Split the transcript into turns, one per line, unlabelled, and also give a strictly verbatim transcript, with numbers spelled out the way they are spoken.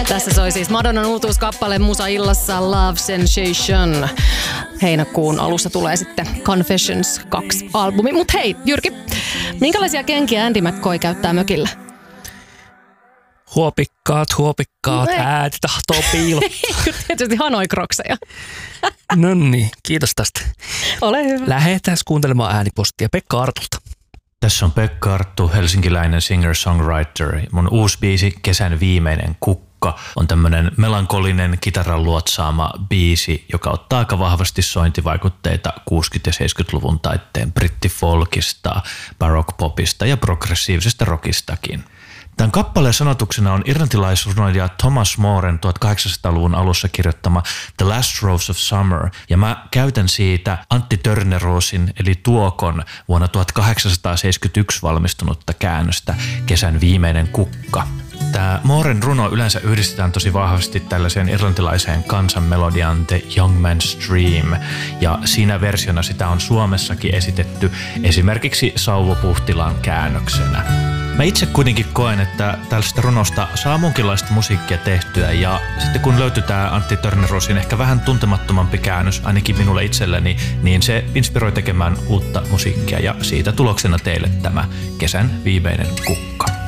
Tässä soi siis Madonnan uutuuskappale Musa illassa Love Sensation. Heinäkuun alussa tulee sitten Confessions kaksi albumi. Mut hei, Jyrki, minkälaisia kenkiä Andy McCoy käyttää mökillä?
Huopikkaat, huopikkaat,
No ei.
ääti tahtoo piilottaa.
Tietysti Hanoi-krokseja.
No niin, kiitos tästä.
Ole hyvä.
Lähdetään kuuntelemaan äänipostia Pekka Artulta.
Tässä on Pekka Arttu, helsinkiläinen singer-songwriter. Mun uusi biisi Kesän viimeinen kukka on tämmönen melankolinen kitaran luotsaama biisi, joka ottaa aika vahvasti sointivaikutteita kuusikymmentä- ja seitsemänkymmentäluvun taitteen brittifolkista, baroque-popista ja progressiivisesta rockistakin. Tämän kappaleen sanotuksena on irlantilaisrunoilija Thomas Moren tuhatkahdeksansataaluvun alussa kirjoittama The Last Rose of Summer, ja mä käytän siitä Antti Törneroosin eli Tuokon vuonna tuhatkahdeksansataaseitsemänkymmentäyksi valmistunutta käännöstä Kesän viimeinen kukka. Tämä Moren runo yleensä yhdistetään tosi vahvasti tällaiseen irlantilaiseen kansanmelodiaan The Young Man's Dream, ja siinä versiona sitä on Suomessakin esitetty esimerkiksi Sauvo Puhtilan käännöksenä. Mä itse kuitenkin koen, että tällaista runosta saa munkinlaista musiikkia tehtyä, ja sitten kun löytyy tää Antti Törneroosin ehkä vähän tuntemattomampi käännös, ainakin minulle itselleni, niin se inspiroi tekemään uutta musiikkia, ja siitä tuloksena teille tämä Kesän viimeinen kukka.